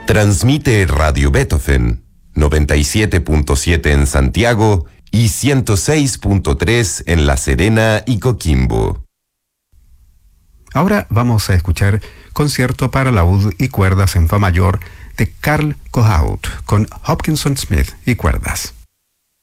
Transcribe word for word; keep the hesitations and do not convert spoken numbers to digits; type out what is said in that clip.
Transmite Radio Beethoven, noventa y siete punto siete en Santiago y ciento seis punto tres en La Serena y Coquimbo. Ahora vamos a escuchar Concierto para laúd y cuerdas en fa mayor de Carl Cohaut con Hopkinson Smith y cuerdas.